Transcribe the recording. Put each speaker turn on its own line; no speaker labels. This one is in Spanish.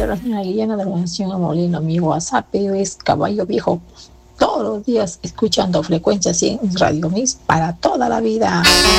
Soy la señora Guillena de la Nación Molino. Mi WhatsApp es Caballo Viejo. Todos los días escuchando Frecuencia 100 Radio Mix para toda la vida.